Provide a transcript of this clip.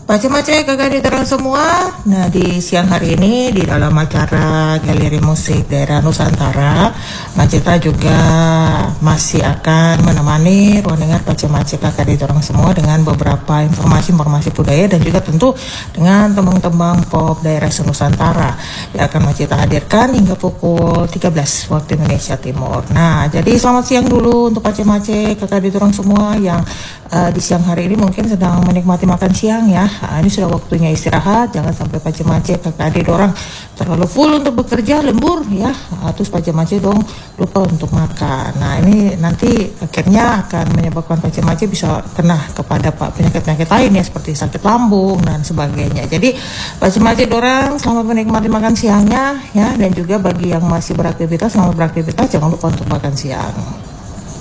Pace-mace kakak diterang semua. Nah, di siang hari ini di dalam acara Galeri Musik Daerah Nusantara, Macita juga masih akan menemani ruang dengar pace-mace kakak diterang semua dengan beberapa informasi budaya dan juga tentu dengan tembang-tembang pop daerah Nusantara yang akan Macita hadirkan hingga pukul 13 waktu Indonesia Timur. Nah, jadi selamat siang dulu untuk pace-mace kakak diterang semua yang di siang hari ini mungkin sedang menikmati makan siang ya. Ini sudah waktunya istirahat, jangan sampai pace-mace kakak adik orang terlalu full untuk bekerja lembur ya, terus pace-mace dong lupa untuk makan. Nah, ini nanti akhirnya akan menyebabkan pace-mace bisa kena kepada penyakit-penyakit lain ya, seperti sakit lambung dan sebagainya. Jadi pace-mace orang selamat menikmati makan siangnya ya, dan juga bagi yang masih beraktivitas, selamat beraktivitas, jangan lupa untuk makan siang.